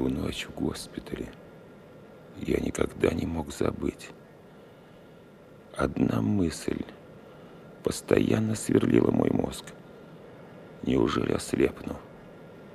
Ту ночь в госпитале я никогда не мог забыть. Одна мысль постоянно сверлила мой мозг. Неужели ослепну?